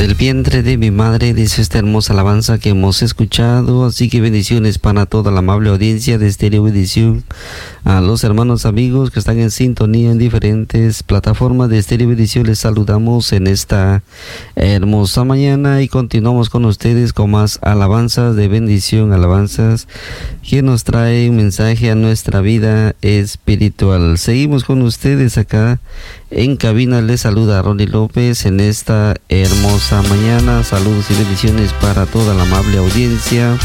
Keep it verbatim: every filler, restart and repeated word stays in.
el vientre de mi madre, dice esta hermosa alabanza que hemos escuchado. Así que bendiciones para toda la amable audiencia de Estéreo Bendición, a los hermanos amigos que están en sintonía en diferentes plataformas de Estéreo Bendición. Les saludamos en esta hermosa mañana y continuamos con ustedes con más alabanzas de bendición, alabanzas que nos trae un mensaje a nuestra vida espiritual. Seguimos con ustedes acá en cabina. Les saluda Ronnie López en esta hermosa mañana. Saludos y bendiciones para toda la amable audiencia